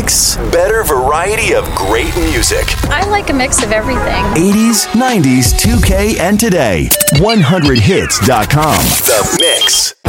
Mix. Better variety of great music. I like a mix of everything. 80s, 90s, 2K, and today. 100hits.com. The Mix.